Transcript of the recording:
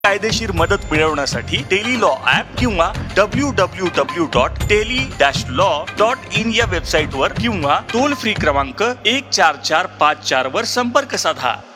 कायदेशीर मदत मिळवण्यासाठी टेली लॉ ऍप किंवा www.teli-law.in या वेबसाईटवर किंवा टोल फ्री क्रमांक 14454 वर संपर्क साधा.